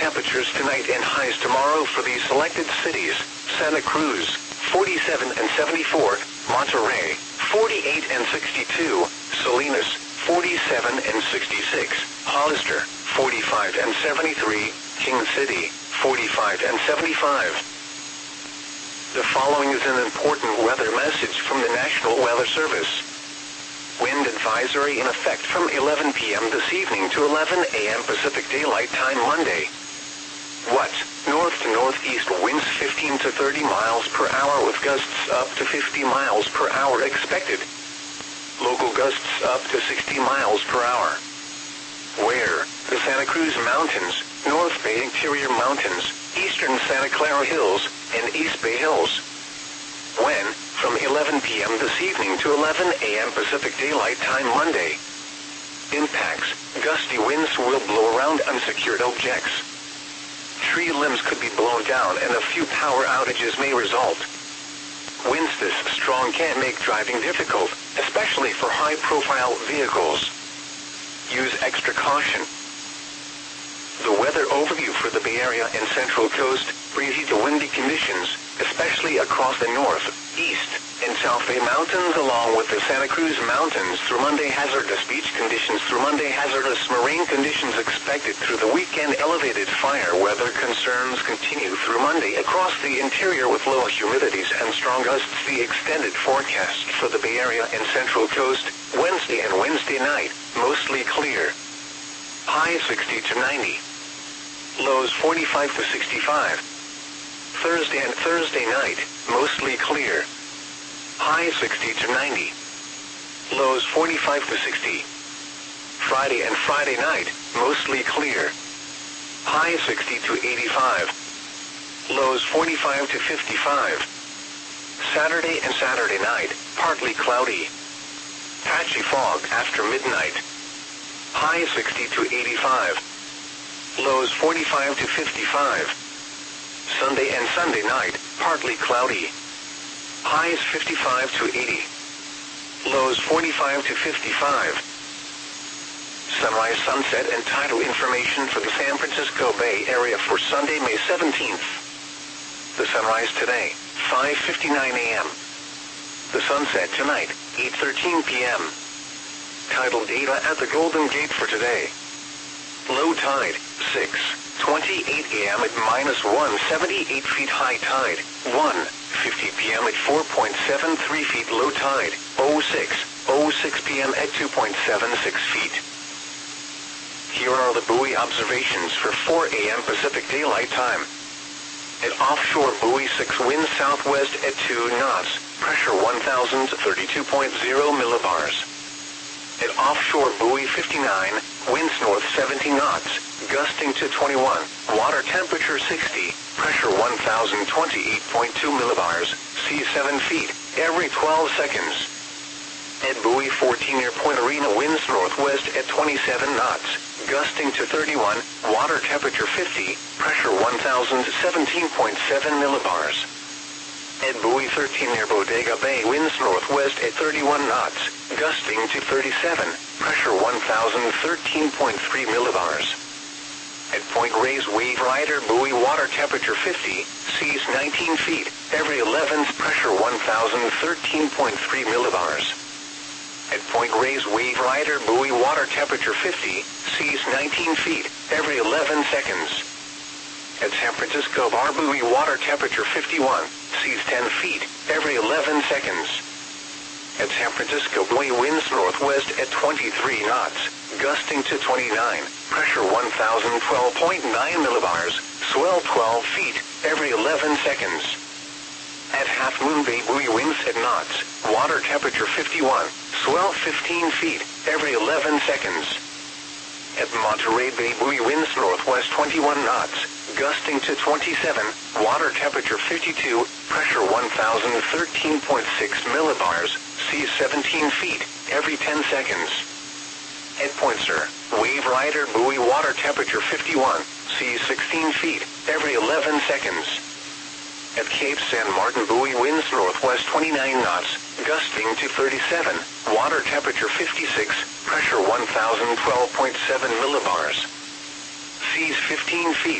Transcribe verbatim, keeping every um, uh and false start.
temperatures tonight and highs tomorrow for these selected cities: Santa Cruz, forty-seven and seventy-four, Monterey, forty-eight and sixty-two, Salinas, forty-seven and sixty-six, Hollister, forty-five and seventy-three, King City, forty-five and seventy-five. The following is an important weather message from the National Weather Service. Wind advisory in effect from eleven p m this evening to eleven a m Pacific Daylight Time Monday. What? North to northeast winds fifteen to thirty miles per hour with gusts up to fifty miles per hour expected. Local gusts up to sixty miles per hour. Where? The Santa Cruz Mountains, North Bay Interior Mountains, Eastern Santa Clara Hills, and East Bay Hills. When? From eleven p m this evening to eleven a m Pacific Daylight Time Monday. Impacts: gusty winds will blow around unsecured objects. Tree limbs could be blown down and a few power outages may result. Winds this strong can make driving difficult, especially for high-profile vehicles. Use extra caution. The weather overview for the Bay Area and Central Coast: breezy to windy conditions, especially across the north, east, and South Bay Mountains along with the Santa Cruz Mountains through Monday. Hazardous beach conditions through Monday. Hazardous marine conditions expected through the weekend. Elevated fire weather concerns continue through Monday across the interior with low humidities and strong gusts. The extended forecast for the Bay Area and Central Coast: Wednesday and Wednesday night, mostly clear. High sixty to ninety. Lows forty-five to sixty-five. Thursday and Thursday night, mostly clear. High sixty to ninety. Lows forty-five to sixty. Friday and Friday night, mostly clear. High sixty to eighty-five. Lows forty-five to fifty-five. Saturday and Saturday night, partly cloudy. Patchy fog after midnight. High sixty to eighty-five. Lows forty-five to fifty-five. Sunday and Sunday night, partly cloudy. Highs fifty-five to eighty. Lows forty-five to fifty-five. Sunrise, sunset, and tidal information for the San Francisco Bay Area for Sunday, May seventeenth. The sunrise today, five fifty-nine a m The sunset tonight, eight thirteen p m Tidal data at the Golden Gate for today. Low tide, six twenty-eight a m at minus one seventy-eight feet. High tide, one fifty p m at four point seven three feet. Low tide, oh six oh six p m at two point seven six feet. Here are the buoy observations for four a m Pacific Daylight Time. At offshore buoy six, winds southwest at two knots, pressure one thousand thirty-two point zero millibars. At offshore buoy fifty-nine, winds north seventy knots, gusting to twenty-one, water temperature sixty, pressure one thousand twenty-eight point two millibars, sea seven feet, every twelve seconds. At buoy fourteen near Point Arena, winds northwest at twenty-seven knots, gusting to thirty-one, water temperature fifty, pressure one thousand seventeen point seven millibars. At buoy thirteen near Bodega Bay, winds northwest at thirty-one knots, gusting to thirty-seven, pressure one thousand thirteen point three millibars. At Point Reyes Wave Rider buoy, water temperature fifty, seas nineteen feet, every eleventh, pressure one thousand thirteen point three millibars. At Point Reyes Wave Rider buoy, water temperature fifty, seas nineteen feet, every eleven seconds. At San Francisco Bar buoy, water temperature fifty-one, seas ten feet, every eleven seconds. At San Francisco buoy, winds northwest at twenty-three knots, gusting to twenty-nine, pressure one thousand twelve point nine millibars, swell twelve feet, every eleven seconds. At Half Moon Bay buoy, winds at knots, water temperature fifty-one, swell fifteen feet, every eleven seconds. At Monterey Bay buoy, winds northwest twenty-one knots, gusting to twenty-seven, water temperature fifty-two, pressure one thousand thirteen point six millibars, sea seventeen feet, every ten seconds. At Point Sur, Wave Rider buoy, water temperature fifty-one, sea sixteen feet, every eleven seconds. At Cape San Martin buoy, winds northwest twenty-nine knots, gusting to thirty-seven, water temperature fifty-six, pressure one thousand twelve point seven millibars. Seas fifteen feet.